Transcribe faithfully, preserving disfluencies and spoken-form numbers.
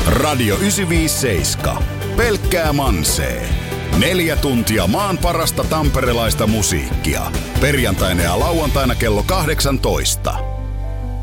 Radio yhdeksänsataaviisikymmentäseitsemän. Pelkkää mansee. Neljä tuntia maan parasta tamperelaista musiikkia. Perjantaina ja lauantaina kello kahdeksantoista.